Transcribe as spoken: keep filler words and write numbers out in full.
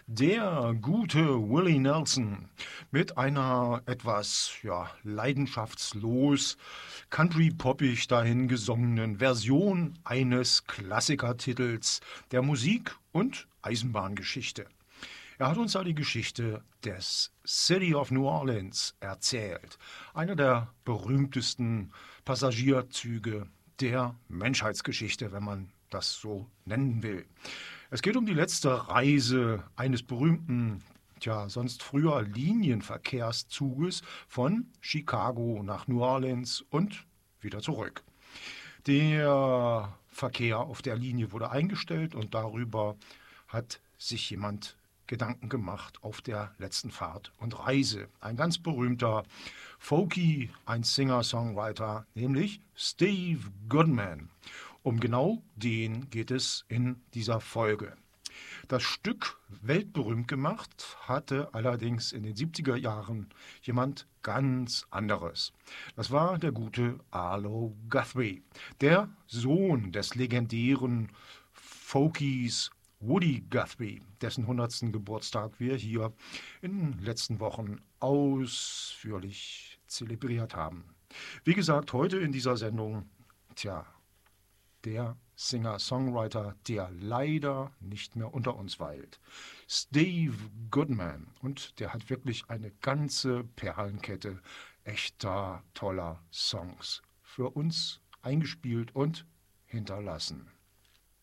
Der gute Willie Nelson mit einer etwas ja, leidenschaftslos country-poppig dahin gesungenen Version eines Klassikertitels der Musik- und Eisenbahngeschichte. Er hat uns da die Geschichte des City of New Orleans erzählt, einer der berühmtesten Passagierzüge der Menschheitsgeschichte, wenn man das so nennen will. Es geht um die letzte Reise eines berühmten, tja, sonst früher Linienverkehrszuges von Chicago nach New Orleans und wieder zurück. Der Verkehr auf der Linie wurde eingestellt und darüber hat sich jemand Gedanken gemacht auf der letzten Fahrt und Reise. Ein ganz berühmter Folky, ein Singer-Songwriter, nämlich Steve Goodman. Um genau den geht es in dieser Folge. Das Stück weltberühmt gemacht hatte allerdings in den siebziger Jahren jemand ganz anderes. Das war der gute Arlo Guthrie, der Sohn des legendären Folkies Woody Guthrie, dessen hundertsten Geburtstag wir hier in den letzten Wochen ausführlich zelebriert haben. Wie gesagt, heute in dieser Sendung, tja, der Singer-Songwriter, der leider nicht mehr unter uns weilt. Steve Goodman. Und der hat wirklich eine ganze Perlenkette echter, toller Songs für uns eingespielt und hinterlassen.